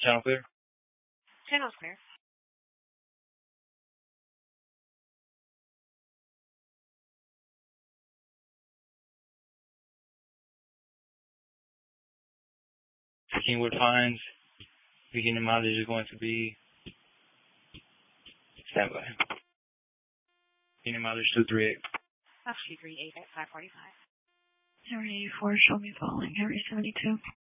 Channel clear. Channel's clear. Kingwood Pines. Beginning mileage is going to be standby. Beginning mileage 238. That's 238 at 545. Harry 84, show me following Harry 72.